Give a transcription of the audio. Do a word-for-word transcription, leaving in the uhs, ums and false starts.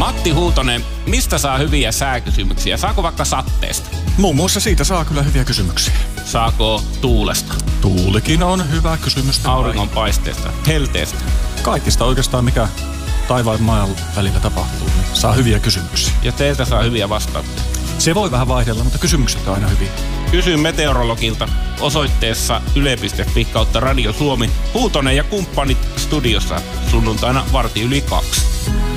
Matti Huutonen, mistä saa hyviä sääkysymyksiä? Saako vaikka satteesta? Muun muassa siitä saa kyllä hyviä kysymyksiä. Saako tuulesta? Tuulikin on hyvä kysymys. Auringon paisteesta? Helteestä? Kaikista oikeastaan, mikä taivaan ja maan välillä tapahtuu, niin saa hyviä kysymyksiä. Ja teiltä saa hyviä vastauksia? Se voi vähän vaihdella, mutta kysymykset on aina hyviä. Kysy meteorologilta osoitteessa yle piste fi kautta Radio Suomi. Huutonen ja kumppanit studiossa sunnuntaina varti yli kaksi.